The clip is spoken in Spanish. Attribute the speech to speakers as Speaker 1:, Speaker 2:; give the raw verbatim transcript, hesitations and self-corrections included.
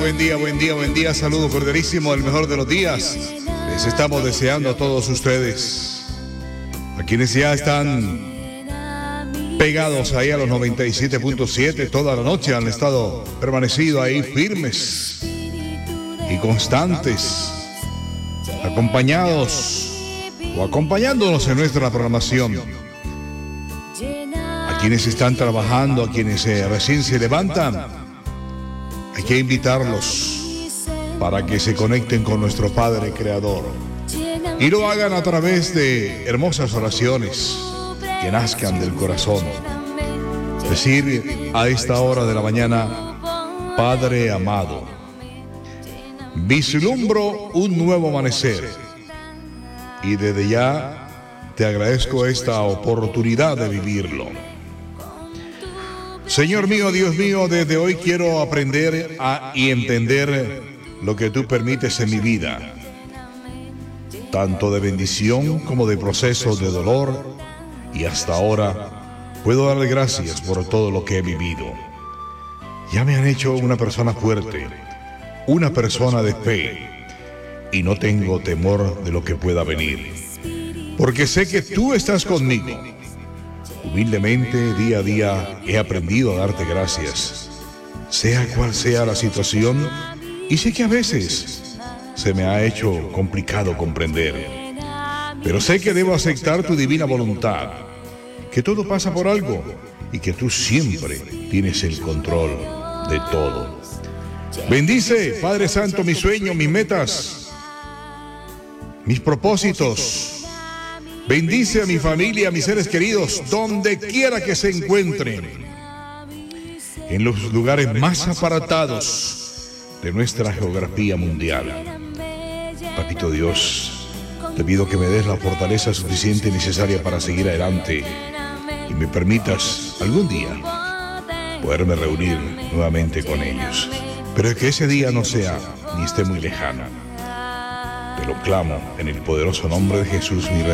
Speaker 1: Buen día, buen día, buen día. Saludo cordialísimo, el mejor de los días. Les estamos deseando a todos ustedes, a quienes ya están pegados ahí a los noventa y siete punto siete toda la noche, han estado permanecido ahí firmes y constantes, acompañados o acompañándonos en nuestra programación. A quienes están trabajando, a quienes eh, recién se levantan, hay que invitarlos para que se conecten con nuestro Padre Creador y lo hagan a través de hermosas oraciones que nazcan del corazón. Decir a esta hora de la mañana: Padre amado, vislumbro un nuevo amanecer y desde ya te agradezco esta oportunidad de vivirlo. Señor mío, Dios mío, desde hoy quiero aprender a, y entender lo que tú permites en mi vida, tanto de bendición como de procesos de dolor, y hasta ahora puedo darle gracias por todo lo que he vivido. Ya me han hecho una persona fuerte, una persona de fe, y no tengo temor de lo que pueda venir, porque sé que tú estás conmigo. Humildemente, día a día, he aprendido a darte gracias, sea cual sea la situación, y sé que a veces se me ha hecho complicado comprender, pero sé que debo aceptar tu divina voluntad, que todo pasa por algo y que tú siempre tienes el control de todo. Bendice, Padre Santo, mis sueños, mis metas, mis propósitos. Bendice a mi familia, a mis seres queridos, donde quiera que se encuentren, en los lugares más apartados de nuestra geografía mundial. Papito Dios, te pido que me des la fortaleza suficiente y necesaria para seguir adelante y me permitas algún día poderme reunir nuevamente con ellos, pero que ese día no sea ni esté muy lejano. Te lo clamo en el poderoso nombre de Jesús, mi Rey.